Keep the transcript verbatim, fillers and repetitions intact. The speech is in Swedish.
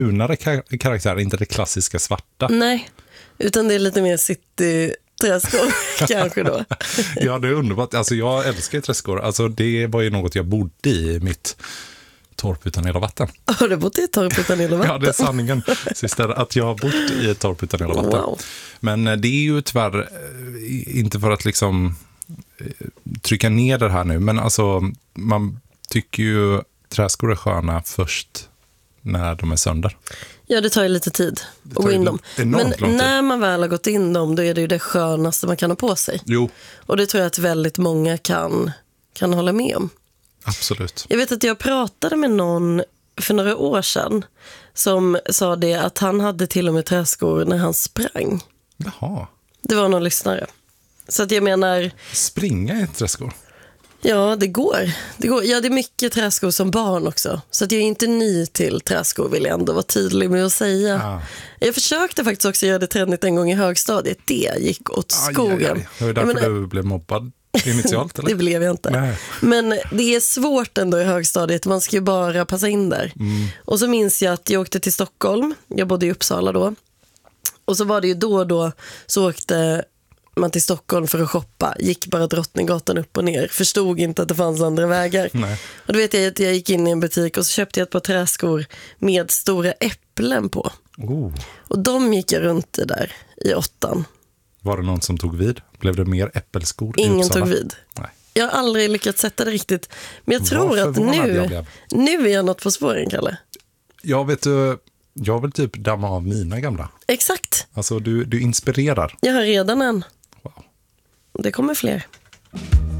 brunare kar- karaktär, inte det klassiska svarta. Nej, utan det är lite mer city-träskor kanske då. Ja, det är underbart. Alltså, jag älskar träskor. Alltså, det var ju något jag bodde i mitt torp utan hela vatten. Har du bott i ett torp utan hela vatten? Ja, det är sanningen. Sista, att jag har bott i ett torp utan hela vatten. Wow. Men det är ju tyvärr eh, inte för att liksom eh, trycka ner det här nu, men alltså man tycker ju träskor är sköna först när de är sönder. Ja, det tar ju lite tid att gå in dem. Men när man väl har gått in dem, då är det ju det skönaste man kan ha på sig. Jo. Och det tror jag att väldigt många kan, kan hålla med om. Absolut. Jag vet att jag pratade med någon för några år sedan som sa det att han hade till och med träskor när han sprang. Jaha. Det var någon lyssnare. Så att jag menar... Springa i träskor? Ja, det går. det går. Ja, det är mycket träskor som barn också. Så att jag är inte ny till träskor, vill jag ändå vara tydlig med att säga. Ah. Jag försökte faktiskt också göra det trendigt en gång i högstadiet. Det gick åt skogen. Aj, aj, aj. Det var därför menar, du blev mobbad initialt, eller? Det blev jag inte. Nej. Men det är svårt ändå i högstadiet. Man ska ju bara passa in där. Mm. Och så minns jag att jag åkte till Stockholm. Jag bodde i Uppsala då. Och så var det ju då och då så åkte man till Stockholm för att shoppa. Gick bara Drottninggatan upp och ner. Förstod inte att det fanns andra vägar. Nej. Och då vet jag att jag gick in i en butik och så köpte jag ett par träskor med stora äpplen på. Oh. Och de gick jag runt i där i åttan. Var det någon som tog vid? Blev det mer äppelskor? Ingen tog vid. Nej. Jag har aldrig lyckats sätta det riktigt. Men jag tror att nu, nu är jag något på spåren, Kalle. Jag vet du, jag vill typ damma av mina gamla. Exakt. Alltså du, du inspirerar. Jag har redan en. Wow. Det kommer fler.